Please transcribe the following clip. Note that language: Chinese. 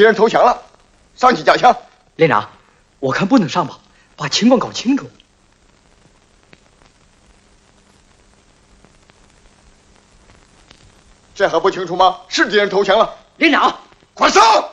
敌人投降了，上去缴枪。 连长，我看不能上吧，把情况搞清楚。 这还不清楚吗？是敌人投降了。 连长， 快上！